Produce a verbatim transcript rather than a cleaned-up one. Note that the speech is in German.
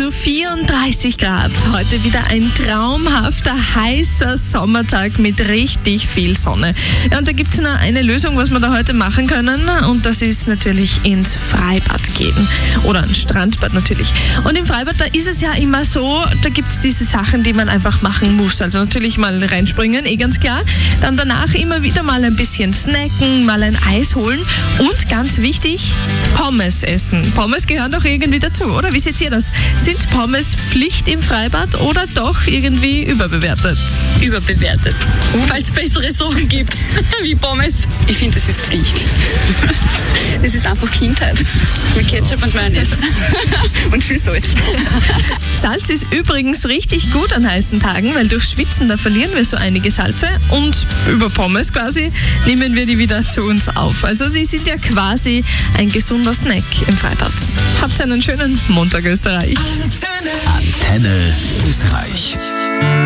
zu vierunddreißig Grad. Heute wieder ein traumhafter, heißer Sommertag mit richtig viel Sonne. Ja, und da gibt es nur eine Lösung, was wir da heute machen können. Und das ist natürlich ins Freibad gehen. Oder ein Strandbad natürlich. Und im Freibad, da ist es ja immer so, da gibt es diese Sachen, die man einfach machen muss. Also natürlich mal reinspringen, eh ganz klar. Dann danach immer wieder mal ein bisschen snacken, mal ein Eis holen. Und ganz wichtig, Pommes essen. Pommes gehören doch irgendwie dazu, oder? Wie seht ihr das? Sind Pommes Pflicht im Freibad oder doch irgendwie überbewertet? Überbewertet. Weil es bessere Sachen gibt, wie Pommes. Ich finde, das ist Pflicht. Das ist einfach Kindheit. Mit Ketchup und Mayonnaise. Und viel Salz. Salz ist übrigens richtig gut an heißen Tagen, weil durch Schwitzen, da verlieren wir so einige Salze. Und über Pommes quasi nehmen wir die wieder zu uns auf. Also sie sind ja quasi ein gesunder Snack im Freibad. Habt einen schönen Montag, Österreich. Antenne Österreich.